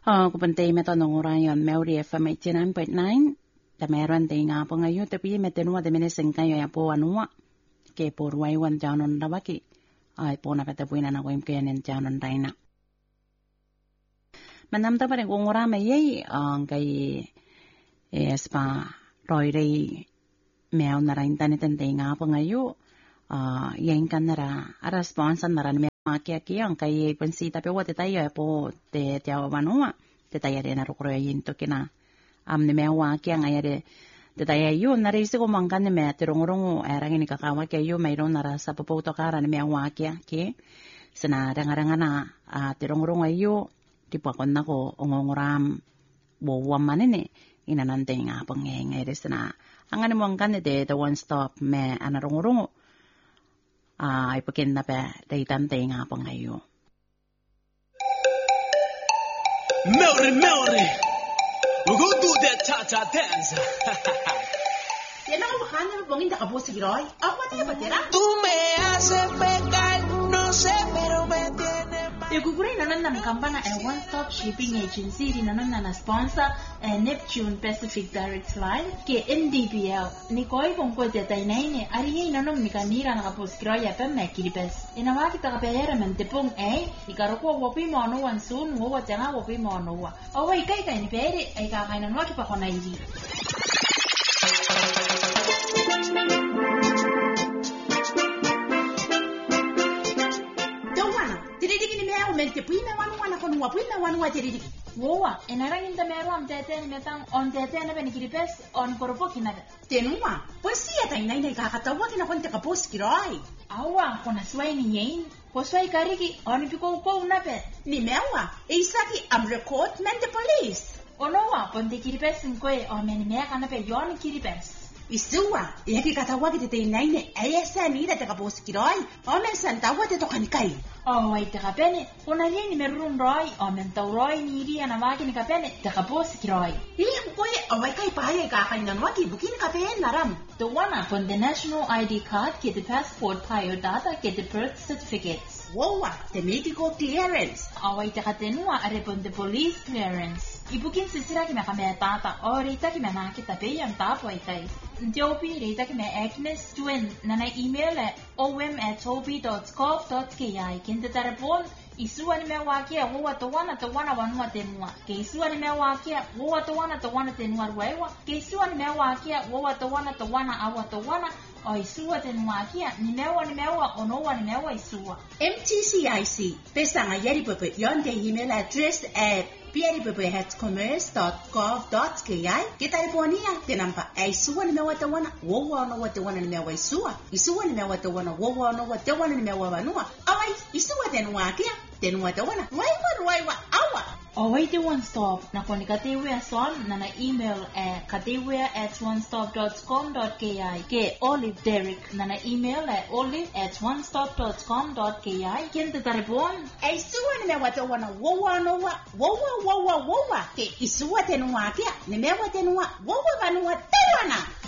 Kupantay metanong orayon Maori FM 89.9 ta meron tay nga po ngayon tapi metenua de meneseng kayo ya po anua ke por waiwan janon rabaki ay po na patapuin na ko imkayan janon raina manamta pa rin kung orama yay ang kay spa roy ray meaw na rin tanitan tay nga po ngayon yain kan nara responsan nara Maki ang kay pansita pe wate tayo po te tiawa manua te tayo de na rukro yin to kina ni mewa ki ang ayade te tayo yun narisi ko mangkan ni me tirong erang ni kakawa kay yo mayroon nara sa papoto kara ni mewa ki sana rangaranga na tirong ayo di pa kon nako ongongoram bowam manene inanante nga pangengay res na ang ano mangkan de the one stop me anarong ay pakin na pa daytante nga pa ngayon. Melody, we're gonna do that cha-cha dance. Yan ang makanan mo bangin nakabos si Giroy. Ako tayo ba tira? Tú me haces pecar, no sé, pero me tiene mal. Iguguray na ng kampana one-stop shipping agency rin na sponsor Neptune Pacific Direct Line ke NDPL. Ni koi kung ko detay na ini ari na ni kanira nakapos Giroy pa makiripes. Inawa kita kapayara man tipong ikaro ko wapi mo ano wan soon mo wa tanga wapi mo ano wa. Away kay ni pere ay kakainan wa ki pa ko na iri. Puina wanua tiridi. Woa, enarang inda meru am teten metang on teten na benikiripes on koropo kinaga. Tenua, pues siya tayo na kakatawa kinakonte kapos Giroy. Awa, kona sway ni yain. Posway kariki on piko ko unape. Ni mewa, isaki am record men the police. Onowa, ponte kiripes mkoe o menimea kanape yon kiripes. Isua, yaki katawa kita tayo na ayasa nila te kapos Giroy. O men santawa te tokanikai. Ay, te kapene. Kona rin ni merun roy o mentaw roy ni iri na waki ni kapene te kapos Giroy. Iyang koe, away kay pahaya kakanan waki bukin kapen naram. The one up on the national ID card, get the passport prior data, get the birth certificates. Wowa, the medical clearance. Away te katenua arepon the police clearance. Ibukin sisira ki me kame tata o rita ki me nakita pe yang tapo itay. Ntiyopi rita ki me Agnes Twin na na email om@toby.scov.ki. Kinte tarapon isuwa ni me wakia wowa tawana wanua tenua. Ke isuwa ni me wakia wowa tawana tenua ruewa. Ke isuwa ni me wakia wowa tawana awa tawana. O isuwa tenua kia ni mewa onowa ni mewa isuwa. MTCIC pesanga yari pepe yon the email address at piaripepe@commerce.gov.ki. Kita telefonia te nampa isuwa ni mewa tawana wowa no tawana ni mewa isuwa. Isuwa ni mewa tawana wowa no tawana ni mewa wanua. Awai isuwa tenua kia tenua tawana. Waiwa awa. Away the one stop na koni katewe son na email katewe@onestop.com.ki ke Olive Derek na email olive@onestop.com.ki kente tarepon isuwa ni mewa tawana wowa ke isuwa tenua kia ni mewa tenua wowa wanua tawana.